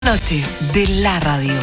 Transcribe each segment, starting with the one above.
Noche de la radio.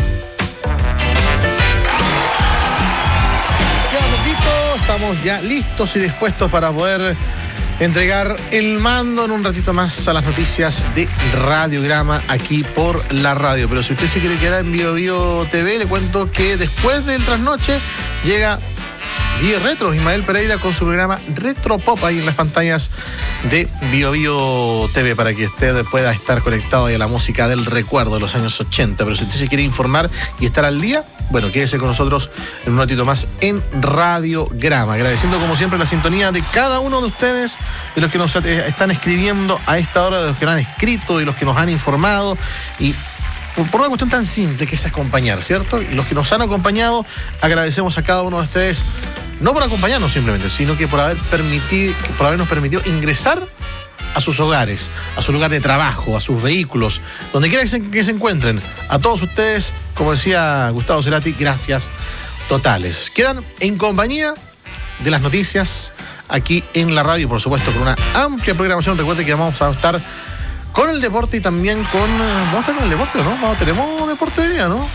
Ya, poquito, estamos ya listos y dispuestos para poder entregar el mando en un ratito más a las noticias de Radiograma aquí por la radio. Pero si usted se quiere quedar en Bio TV, le cuento que después del trasnoche llega Guille Retro, Ismael Pereira con su programa Retro Pop ahí en las pantallas de Bio TV para que usted pueda estar conectado ahí a la música del recuerdo de los años 80. Pero si usted se quiere informar y estar al día, bueno, quédese con nosotros en un ratito más en Radiograma. Agradeciendo como siempre la sintonía de cada uno de ustedes, de los que nos están escribiendo a esta hora, de los que nos han escrito, de los que nos han informado y por una cuestión tan simple que es acompañar, ¿cierto? Y los que nos han acompañado, agradecemos a cada uno de ustedes, no por acompañarnos simplemente, sino que por habernos permitido ingresar a sus hogares, a su lugar de trabajo, a sus vehículos, donde quiera que se encuentren. A todos ustedes, como decía Gustavo Cerati, gracias totales. Quedan en compañía de las noticias aquí en la radio, por supuesto, con una amplia programación. Recuerde que vamos a estar con el deporte y también con... ¿Vamos a estar con el deporte o no? ¿Tenemos deporte hoy día, no?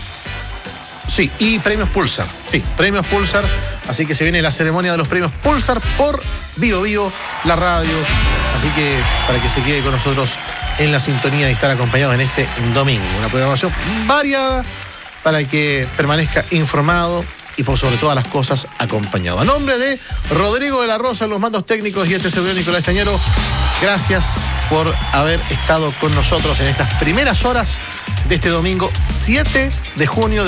Sí, y premios Pulsar. Sí, premios Pulsar. Así que se viene la ceremonia de los premios Pulsar por Bio, la radio. Así que para que se quede con nosotros en la sintonía y estar acompañados en este domingo. Una programación variada para que permanezca informado y por sobre todas las cosas acompañado. A nombre de Rodrigo de la Rosa en los mandos técnicos y este servidor Nicolás Cañero, gracias por haber estado con nosotros en estas primeras horas de este domingo 7 de junio de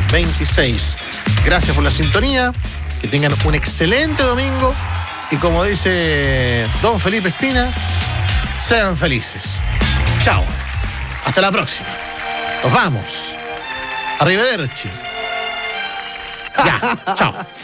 2026. Gracias por la sintonía, que tengan un excelente domingo y como dice don Felipe Espina, sean felices. Chao, hasta la próxima. Nos vamos. Arrivederci. Ya, chao.